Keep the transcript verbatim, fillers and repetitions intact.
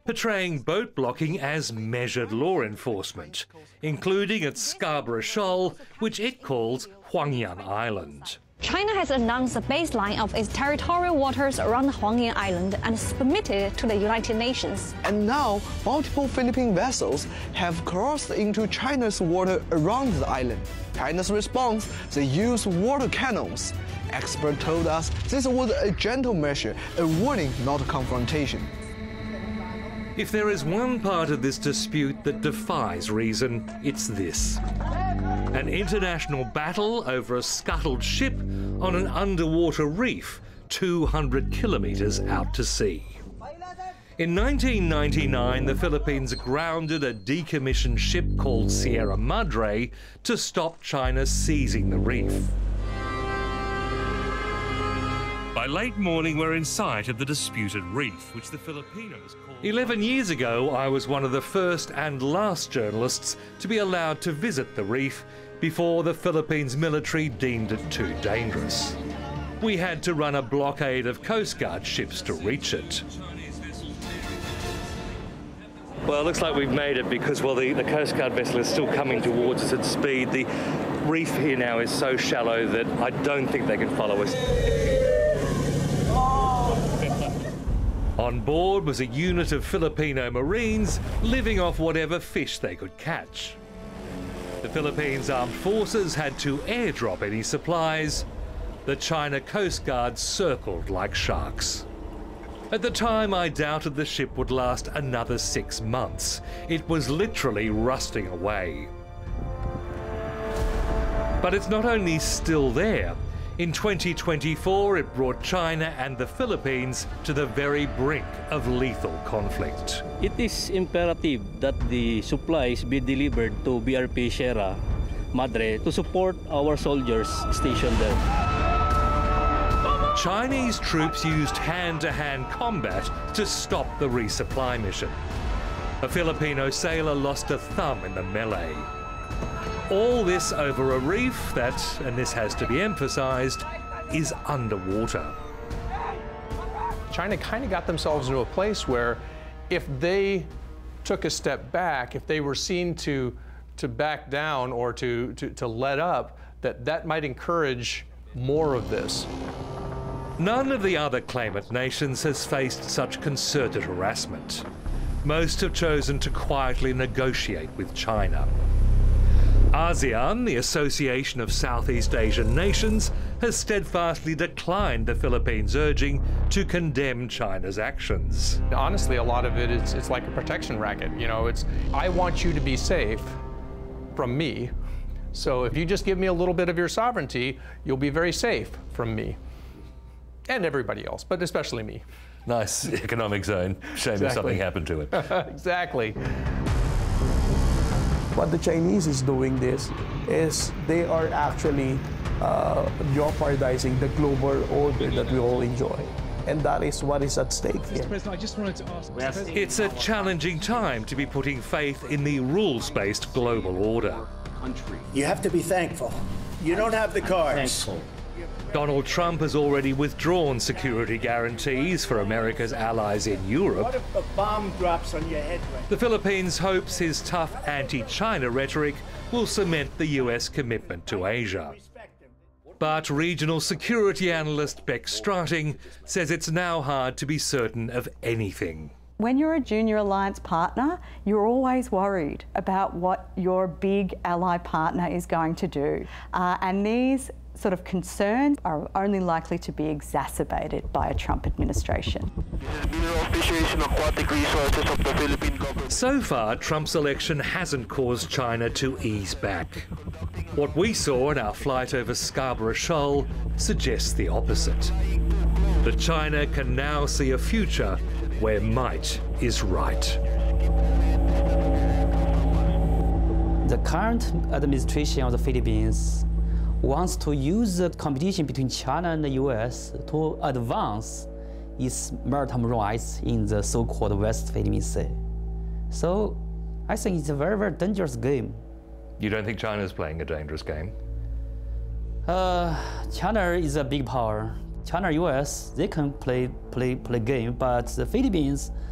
portraying boat blocking as measured law enforcement, including at Scarborough Shoal, which it calls Huangyan Island. China has announced a baseline of its territorial waters around Huangyan Island and submitted it to the United Nations. And now, multiple Philippine vessels have crossed into China's water around the island. China's response, they use water cannons. Experts told us this was a gentle measure, a warning, not a confrontation. If there is one part of this dispute that defies reason, it's this. An international battle over a scuttled ship on an underwater reef two hundred kilometres out to sea. In nineteen ninety-nine, the Philippines grounded a decommissioned ship called Sierra Madre to stop China seizing the reef. By late morning, we're in sight of the disputed reef, which the Filipinos call... Eleven years ago, I was one of the first and last journalists to be allowed to visit the reef before the Philippines military deemed it too dangerous. We had to run a blockade of Coast Guard ships to reach it. Well, it looks like we've made it because, well, the, the Coast Guard vessel is still coming towards us at speed. The reef here now is so shallow that I don't think they can follow us. On board was a unit of Filipino Marines living off whatever fish they could catch. The Philippines Armed Forces had to airdrop any supplies. The China Coast Guard circled like sharks. At the time, I doubted the ship would last another six months. It was literally rusting away. But it's not only still there. In twenty twenty-four, it brought China and the Philippines to the very brink of lethal conflict. It is imperative that the supplies be delivered to B R P Sierra Madre to support our soldiers stationed there. Chinese troops used hand-to-hand combat to stop the resupply mission. A Filipino sailor lost a thumb in the melee. All this over a reef that, and this has to be emphasised, is underwater. China kind of got themselves into a place where if they took a step back, if they were seen to, to back down or to, to, to let up, that that might encourage more of this. None of the other claimant nations has faced such concerted harassment. Most have chosen to quietly negotiate with China. ASEAN, the Association of Southeast Asian Nations, has steadfastly declined the Philippines' urging to condemn China's actions. Honestly, a lot of it is it's like a protection racket. You know, it's I want you to be safe from me. So if you just give me a little bit of your sovereignty, you'll be very safe from me. And everybody else, but especially me. Nice economic zone. Shame Exactly. if something happened to it. Exactly. What the Chinese is doing this is they are actually uh, jeopardizing the global order that we all enjoy. And that is what is at stake here. President, I just wanted to ask... It's a challenging time to be putting faith in the rules-based global order. You have to be thankful. You don't have the cards. Thankful. Donald Trump has already withdrawn security guarantees for America's allies in Europe. What if a bomb drops on your head right The Philippines hopes his tough anti-China rhetoric will cement the U S commitment to Asia. But regional security analyst Beck Strating says it's now hard to be certain of anything. When you're a junior alliance partner, you're always worried about what your big ally partner is going to do. Uh, and these sort of concerns are only likely to be exacerbated by a Trump administration. So far, Trump's election hasn't caused China to ease back. What we saw in our flight over Scarborough Shoal suggests the opposite. That China can now see a future where might is right. The current administration of the Philippines wants to use the competition between China and the U S to advance its maritime rights in the so-called West Philippine Sea. So I think it's a very, very dangerous game. You don't think China's playing a dangerous game? Uh, China is a big power. China, U S, they can play play play game, but the Philippines